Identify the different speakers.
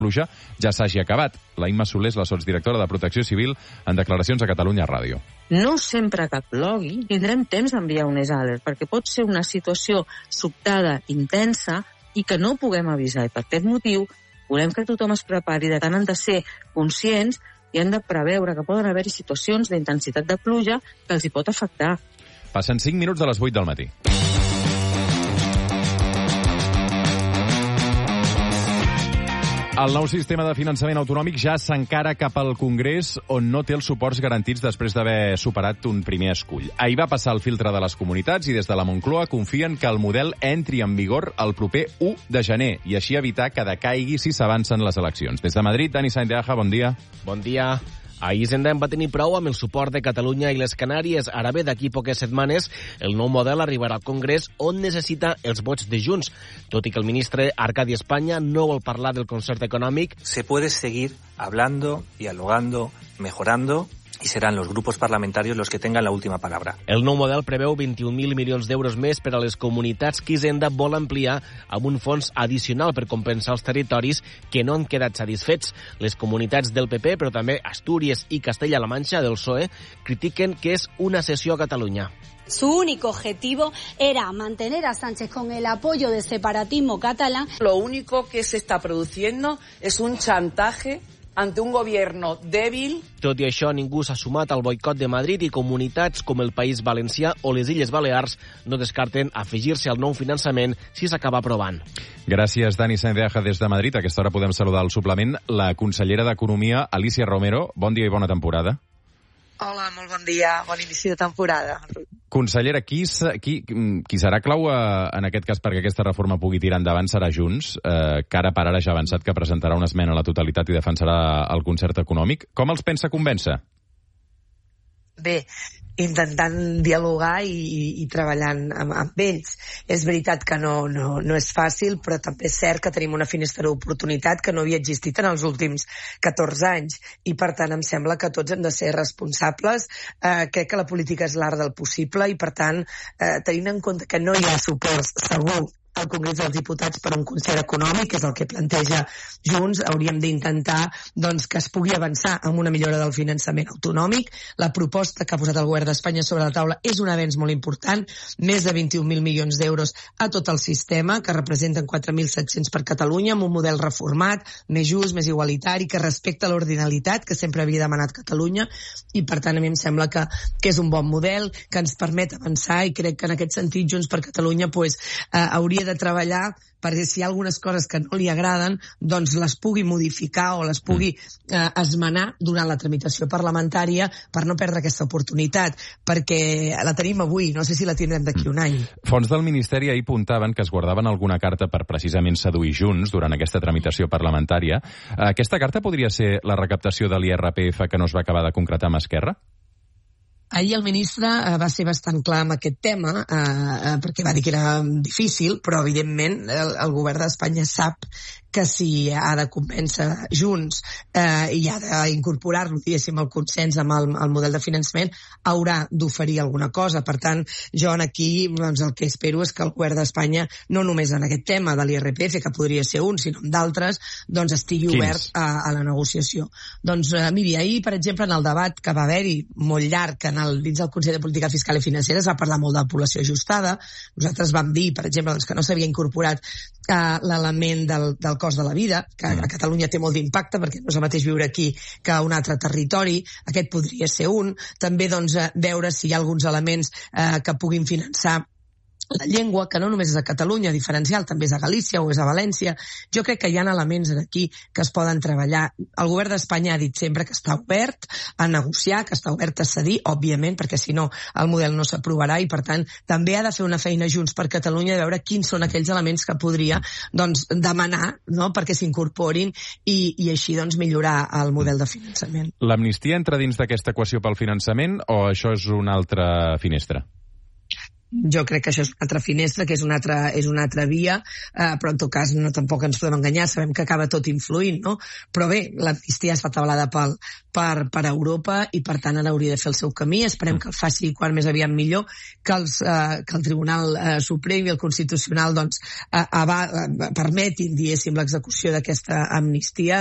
Speaker 1: pluja ja s'hagi acabat. La Imma Soler és la sotsdirectora de Protecció Civil en declaracions a Catalunya Ràdio.
Speaker 2: No sempre que plogui tindrem temps d'enviar un alert, perquè pot ser una situació sobtada, intensa, i que no puguem avisar. I per aquest motiu volem que tothom es prepari, de tant han de ser conscients i han de preveure que poden haver-hi situacions d'intensitat de pluja que els hi pot afectar.
Speaker 1: Passen 5 minuts de les 8 del matí. El nou sistema de finançament autonòmic ja s'encara cap al Congrés, on no té els suports garantits després d'haver superat un primer escull. Ahir va passar el filtre de les comunitats i des de la Moncloa confien que el model entri en vigor el proper 1 de gener i així evitar que decaigui si s'avancen les eleccions. Des de Madrid, Dani Sainz de Aja, bon dia.
Speaker 3: Bon dia. Ahir Hisenda en va tenir prou amb el suport de Catalunya i les Canàries. Ara bé, d'aquí poques setmanes, el nou model arribarà al Congrés on necessita els vots de Junts. Tot i que el ministre Arcadi Espanya no vol parlar del concert econòmic.
Speaker 4: Se puede seguir hablando, dialogando, mejorando, y serán los grupos parlamentarios los que tengan la última palabra.
Speaker 3: El nou model preveu 21.000 milions d'euros més per a les comunitats que Hisenda vol ampliar amb un fons addicional per compensar els territoris que no han quedat satisfets. Les comunitats del PP, però també Astúries i Castella-La Manxa del PSOE, critiquen que és una cessió a Catalunya.
Speaker 5: Su único objetivo era mantener a Sánchez con el apoyo del separatismo catalán.
Speaker 6: Lo único que se está produciendo es un chantaje ante un gobierno débil.
Speaker 3: Tot i això, ningú s'ha sumat al boicot de Madrid i comunitats com el País Valencià o les Illes Balears no descarten afegir-se al nou finançament si s'acaba aprovant.
Speaker 1: Gràcies, Dani Sainz de Aja, des de Madrid. A aquesta hora podem saludar al suplement la consellera d'Economia, Alicia Romero. Bon dia i bona temporada.
Speaker 7: Hola, molt bon dia, bon inici de temporada.
Speaker 1: Consellera, qui serà clau en aquest cas perquè aquesta reforma pugui tirar endavant serà Junts, que ara per ara ja ha avançat que presentarà una esmena a la totalitat i defensarà el concert econòmic. Com els pensa convèncer?
Speaker 7: Bé, intentant dialogar i treballant amb ells. És veritat que no és fàcil, però també és cert que tenim una finestra d'oportunitat que no havia existit en els últims 14 anys i per tant em sembla que tots hem de ser responsables. Crec que la política és l'art del possible i per tant, tenint en compte que no hi ha suports segur al Congrés dels Diputats per un concert econòmic, que és el que planteja Junts, hauríem d'intentar que es pugui avançar amb una millora del finançament autonòmic. La proposta que ha posat el govern d'Espanya sobre la taula és un avenç molt important, més de 21.000 milions d'euros a tot el sistema, que representen 4.700 per Catalunya, amb un model reformat, més just, més igualitari, que respecta l'ordinalitat que sempre havia demanat Catalunya, i per tant a mi em sembla que és un bon model, que ens permet avançar, i crec que en aquest sentit Junts per Catalunya hauria de treballar perquè si hi ha algunes coses que no li agraden, doncs les pugui modificar o les pugui esmenar durant la tramitació parlamentària per no perdre aquesta oportunitat, perquè la tenim avui, no sé si la tindrem d'aquí un any.
Speaker 1: Fons del Ministeri ahir apuntaven que es guardaven alguna carta per precisament seduir Junts durant aquesta tramitació parlamentària. Aquesta carta podria ser la recaptació de l'IRPF que no es va acabar de concretar amb Esquerra?
Speaker 7: Ahir el ministre va ser bastant clar amb aquest tema, perquè va dir que era difícil, però evidentment el govern d'Espanya sap que si ha de convèncer Junts i ha d'incorporar-lo, diguéssim, el consens amb el model de finançament, haurà d'oferir alguna cosa. Per tant, jo aquí el que espero és que el govern d'Espanya, no només en aquest tema de l'IRPF, que podria ser un, sinó en d'altres, estigui obert a la negociació. Miri, ahir, per exemple, en el debat que va haver-hi molt llarg dins del Consell de Política Fiscal i Financera es va parlar molt de població ajustada. Nosaltres vam dir, per exemple, que no s'havia incorporat l'element del cost de la vida, que a Catalunya té molt d'impacte perquè no és el mateix viure aquí que a un altre territori. Aquest podria ser un. També veure si hi ha alguns elements que puguin finançar la llengua, que no només és a Catalunya, diferencial, també és a Galícia o és a València. Jo crec que hi ha elements aquí que es poden treballar. El govern d'Espanya ha dit sempre que està obert a negociar, que està obert a cedir, òbviament, perquè si no el model no s'aprovarà i per tant també ha de fer una feina Junts per Catalunya de veure quins són aquells elements que podria demanar perquè s'incorporin i així millorar el model de finançament.
Speaker 1: L'amnistia entra dins d'aquesta equació pel finançament o això és una altra finestra?
Speaker 7: jo crec que això és una altra finestra, que és una altra via, però en tot cas tampoc ens podem enganyar, sabem que acaba tot influint, no? Però bé, l'amnistia està tablada per Europa i per tant ara hauria de fer el seu camí, esperem que el faci quan més aviat millor, que el Tribunal Suprem i el Constitucional doncs permetin, diguéssim, l'execució d'aquesta amnistia,